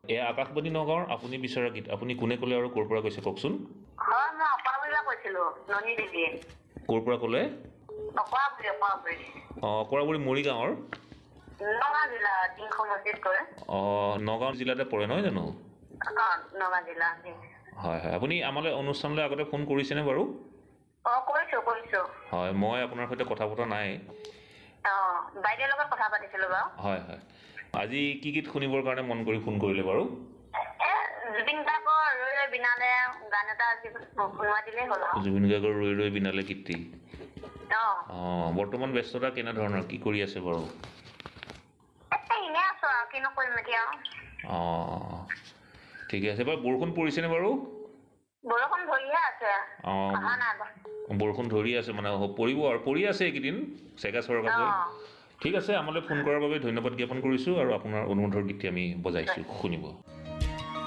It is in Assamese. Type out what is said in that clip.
এয়া আকাশবাণী নগাঁৱৰ আপুনি বিচৰা গীত আপুনি কোনে ক'লে আৰু ক'ৰ পৰা কৈছে কওকচোন হয় মই অকৰাবুলিৰ পৰা কৈছিলোঁ ননী দেৱীয়ে ক'ৰ পৰা ক'লে অকৰাবুলি কৰাবুৰী মৰিগাঁৱৰ নগাঁও জিলা টিংখ মছজিদ কৰে নগাঁও জিলাতে পৰে নহয় জানো নগাঁও জিলা হয় হয় আপুনি আমালৈ অনুষ্ঠানলৈ আগতে ফোন কৰিছেনে বাৰু কৰিছোঁ হয় মই আপোনাৰ সৈতে কথা পতা নাই বাইদেউৰ লগত কথা পাতিছিলোঁ বাৰু হয় হয় আজি কি গীত শুনিবৰ কাৰণে মন কৰি ফোন কৰিলে বাৰু জুবিন গাৰ্গৰ ৰৈ ৰৈ বিনালে গান এটা শুনোৱাই দিলেই হ'ল জুবিন গাৰ্গৰ ৰৈ ৰৈ বিনালে গীতটি বৰ্তমান ব্যস্ততা কেনেধৰণৰ কি কৰি আছে বাৰু এনেই আছোঁ আৰু কিনো কৰিম এতিয়া ঠিকে আছে বাৰু বৰষুণ পৰিছেনে বাৰু বৰষুণ ধৰিহে আছে অহা নাই বৰষুণ ধৰি আছে মানে পৰিব আৰু পৰি আছে এইকেইদিন চেগা চৰকাকৈ ঠিক আছে আমালৈ ফোন কৰাৰ বাবে ধন্যবাদ জ্ঞাপন কৰিছোঁ আৰু আপোনাৰ অনুৰোধৰ গীতটি আমি বজাইছোঁ শুনিব